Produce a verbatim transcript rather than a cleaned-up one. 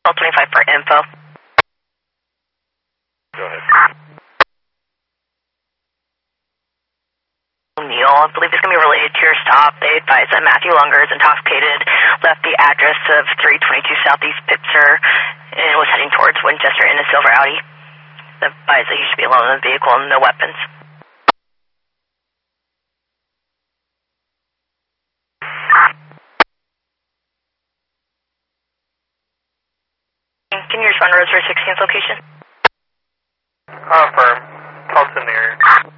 twelve twenty-five for info. Go ahead. Neil, I believe it's going to be related to your stop. They advised that Matthew Lunger is intoxicated, left the address of three twenty-two Southeast Pitzer, and was heading towards Winchester in a silver Audi. They advised that he should be alone in the vehicle and no weapons. Can you respond to Road sixteenth location? Confirm. Pulse in the area.